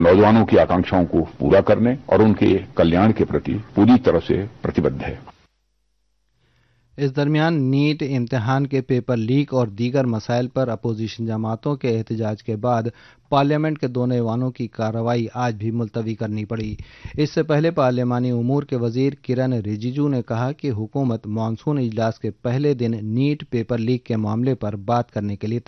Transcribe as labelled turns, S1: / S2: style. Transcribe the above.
S1: नौजवानों की आकांक्षाओं को पूरा करने और उनके कल्याण के प्रति पूरी तरह से प्रतिबद्ध है।
S2: इस दरमियान नीट इम्तिहान के पेपर लीक और दीगर मसाइल पर अपोजिशन जमातों के एहतजाज के बाद पार्लियामेंट के दोनों ऐवानों की कार्रवाई आज भी मुलतवी करनी पड़ी। इससे पहले पार्लियामानी उमूर के वजीर किरण रिजिजू ने कहा कि हुकूमत मानसून इजलास के पहले दिन नीट पेपर लीक के मामले पर बात करने के लिए